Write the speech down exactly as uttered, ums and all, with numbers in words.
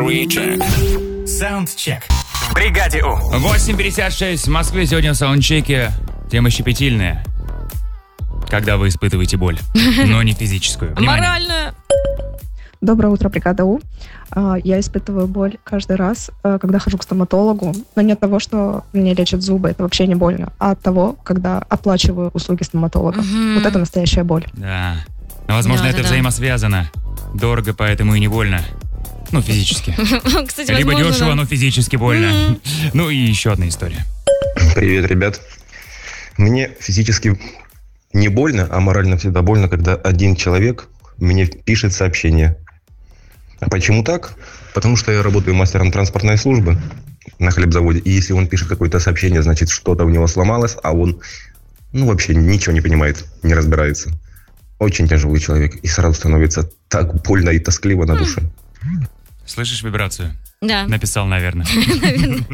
Саундчек. Саундчек. В бригаде У. восемь пятьдесят шесть в Москве. Сегодня в саундчеке тема щепетильная. Когда вы испытываете боль, но не физическую. Моральную. Доброе утро, бригада У. Я испытываю боль каждый раз, когда хожу к стоматологу, но не от того, что мне лечат зубы, это вообще не больно, а от того, когда оплачиваю услуги стоматолога. Мгм. Вот это настоящая боль. Да. Но, возможно, Да, это да, да. взаимосвязано. Дорого, поэтому и не больно. Ну, физически. Кстати, Либо возможно, дешево, да. но физически больно. Мгм. Ну и еще одна история. Привет, ребят. Мне физически не больно, а морально всегда больно, когда один человек мне пишет сообщение. А почему так? Потому что я работаю мастером транспортной службы на хлебзаводе. И если он пишет какое-то сообщение, значит, что-то у него сломалось, а он, ну, вообще ничего не понимает, не разбирается. Очень тяжелый человек. И сразу становится так больно и тоскливо на душе. Слышишь вибрацию? Да. Написал, наверное. Наверное.